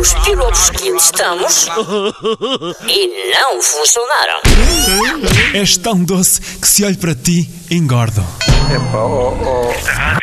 os pilotos que enlistamos e não funcionaram. És tão doce que se olho para ti, engordo. Epá,